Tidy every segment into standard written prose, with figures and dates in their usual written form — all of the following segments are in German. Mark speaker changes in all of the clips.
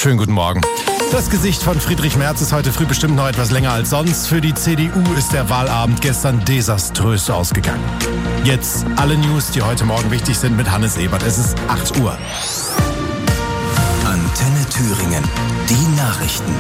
Speaker 1: Schönen guten Morgen. Das Gesicht von Friedrich Merz ist heute früh bestimmt noch etwas länger als sonst. Für die CDU ist der Wahlabend gestern desaströs ausgegangen. Jetzt alle News, die heute Morgen wichtig sind, mit Hannes Ebert. Es ist 8 Uhr.
Speaker 2: Antenne Thüringen. Die Nachrichten.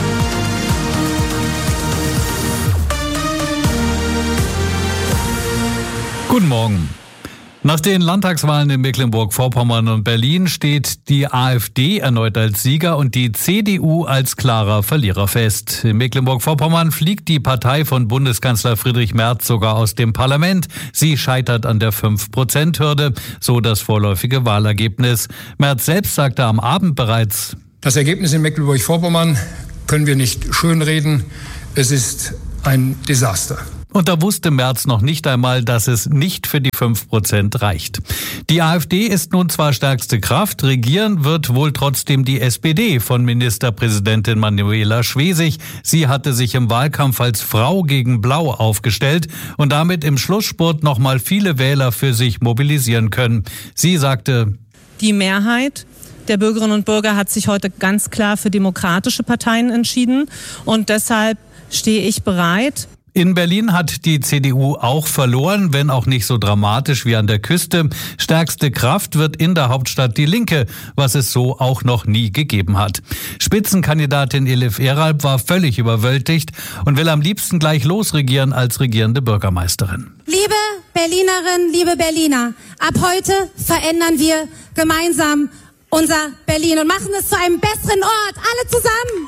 Speaker 3: Guten Morgen. Nach den Landtagswahlen in Mecklenburg-Vorpommern und Berlin steht die AfD erneut als Sieger und die CDU als klarer Verlierer fest. In Mecklenburg-Vorpommern fliegt die Partei von Bundeskanzler Friedrich Merz sogar aus dem Parlament. Sie scheitert an der 5%-Hürde, so das vorläufige Wahlergebnis. Merz selbst sagte am Abend bereits:
Speaker 4: Das Ergebnis in Mecklenburg-Vorpommern können wir nicht schönreden. Es ist ein Desaster.
Speaker 3: Und da wusste Merz noch nicht einmal, dass es nicht für die 5% reicht. Die AfD ist nun zwar stärkste Kraft, regieren wird wohl trotzdem die SPD von Ministerpräsidentin Manuela Schwesig. Sie hatte sich im Wahlkampf als Frau gegen Blau aufgestellt und damit im Schlussspurt nochmal viele Wähler für sich mobilisieren können. Sie sagte:
Speaker 5: Die Mehrheit der Bürgerinnen und Bürger hat sich heute ganz klar für demokratische Parteien entschieden und deshalb stehe ich bereit.
Speaker 3: In Berlin hat die CDU auch verloren, wenn auch nicht so dramatisch wie an der Küste. Stärkste Kraft wird in der Hauptstadt die Linke, was es so auch noch nie gegeben hat. Spitzenkandidatin Elif Eralp war völlig überwältigt und will am liebsten gleich losregieren als regierende Bürgermeisterin.
Speaker 6: Liebe Berlinerinnen, liebe Berliner, ab heute verändern wir gemeinsam unser Berlin und machen es zu einem besseren Ort, alle zusammen.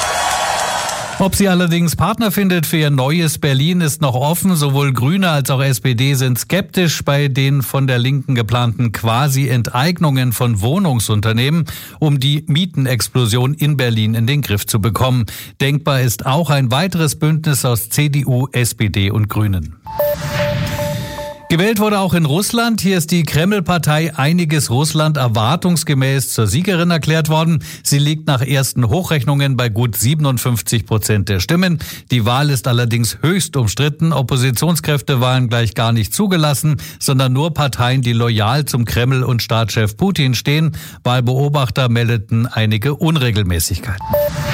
Speaker 3: Ob sie allerdings Partner findet für ihr neues Berlin, ist noch offen. Sowohl Grüne als auch SPD sind skeptisch bei den von der Linken geplanten Quasi-Enteignungen von Wohnungsunternehmen, um die Mietenexplosion in Berlin in den Griff zu bekommen. Denkbar ist auch ein weiteres Bündnis aus CDU, SPD und Grünen. Gewählt wurde auch in Russland. Hier ist die Kreml-Partei Einiges Russland erwartungsgemäß zur Siegerin erklärt worden. Sie liegt nach ersten Hochrechnungen bei gut 57% der Stimmen. Die Wahl ist allerdings höchst umstritten. Oppositionskräfte waren gleich gar nicht zugelassen, sondern nur Parteien, die loyal zum Kreml und Staatschef Putin stehen. Wahlbeobachter meldeten einige Unregelmäßigkeiten.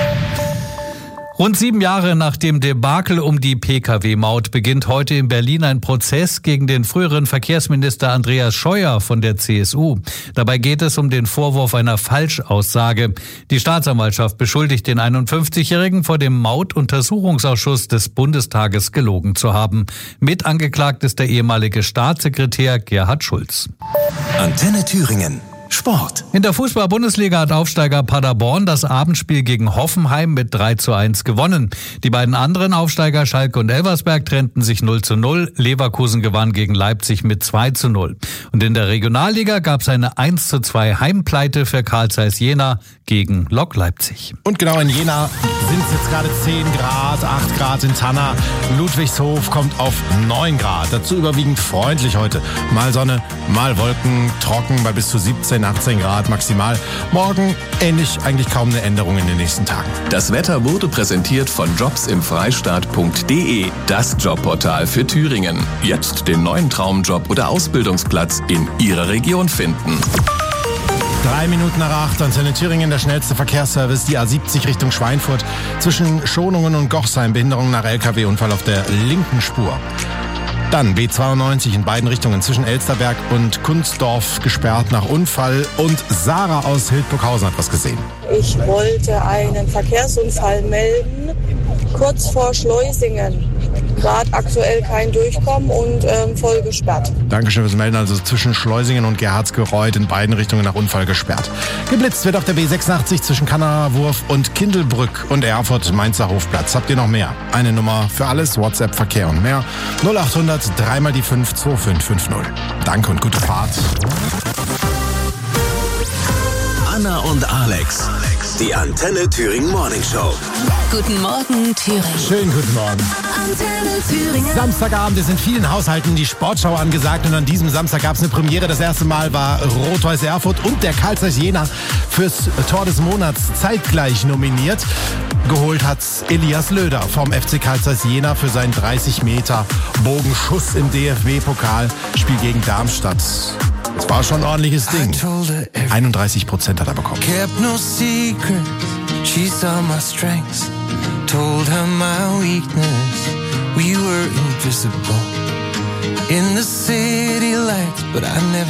Speaker 3: Rund 7 Jahre nach dem Debakel um die Pkw-Maut beginnt heute in Berlin ein Prozess gegen den früheren Verkehrsminister Andreas Scheuer von der CSU. Dabei geht es um den Vorwurf einer Falschaussage. Die Staatsanwaltschaft beschuldigt den 51-Jährigen vor dem Mautuntersuchungsausschuss des Bundestages gelogen zu haben. Mit angeklagt ist der ehemalige Staatssekretär Gerhard Schulz.
Speaker 2: Antenne Thüringen. Sport.
Speaker 3: In der Fußball-Bundesliga hat Aufsteiger Paderborn das Abendspiel gegen Hoffenheim mit 3:1 gewonnen. Die beiden anderen Aufsteiger Schalke und Elversberg trennten sich 0:0. Leverkusen gewann gegen Leipzig mit 2:0. Und in der Regionalliga gab es eine 1:2 Heimpleite für Carl Zeiss Jena gegen Lok Leipzig.
Speaker 1: Und genau in Jena sind es jetzt gerade 10 Grad, 8 Grad in Tanna. Ludwigshof kommt auf 9 Grad. Dazu überwiegend freundlich heute. Mal Sonne, mal Wolken, trocken bei bis zu 17, 18 Grad maximal. Morgen ähnlich, eigentlich kaum eine Änderung in den nächsten Tagen.
Speaker 2: Das Wetter wurde präsentiert von jobsimfreistaat.de, das Jobportal für Thüringen. Jetzt den neuen Traumjob oder Ausbildungsplatz in Ihrer Region finden.
Speaker 1: 3 Minuten nach 8, Antenne Thüringen, der schnellste Verkehrsservice, die A70 Richtung Schweinfurt. Zwischen Schonungen und Gochsheim, Behinderung nach LKW-Unfall auf der linken Spur. Dann B92 in beiden Richtungen zwischen Elsterberg und Kunstdorf gesperrt nach Unfall. Und Sarah aus Hildburghausen hat was gesehen.
Speaker 7: Ich wollte einen Verkehrsunfall melden, kurz vor Schleusingen. Gerade aktuell kein Durchkommen und voll gesperrt.
Speaker 1: Dankeschön fürs Melden. Also zwischen Schleusingen und Gerhardsgereuth in beiden Richtungen nach Unfall gesperrt. Geblitzt wird auf der B86 zwischen Kannerwurf und Kindelbrück und Erfurt Mainzer Hofplatz. Habt ihr noch mehr? Eine Nummer für alles, WhatsApp, Verkehr und mehr. 0800 3 mal die 5 2550. Danke und gute Fahrt.
Speaker 2: Anna und Alex. Die Antenne Thüringen Morning Show.
Speaker 8: Guten Morgen, Thüringen.
Speaker 1: Schönen guten Morgen.
Speaker 8: Antenne Thüringen.
Speaker 1: Samstagabend ist in vielen Haushalten die Sportschau angesagt und an diesem Samstag gab es eine Premiere. Das erste Mal war Rot-Weiß Erfurt und der Carl Zeiss Jena fürs Tor des Monats zeitgleich nominiert. Geholt hat's Elias Löder vom FC Carl Zeiss Jena für seinen 30 Meter Bogenschuss im DFB-Pokal. Spiel gegen Darmstadt. Das war schon ein ordentliches Ding. 31% hat er bekommen.
Speaker 9: Kept no secret, she saw my strengths. Told her my weakness, we were invisible. In the city lights, but I never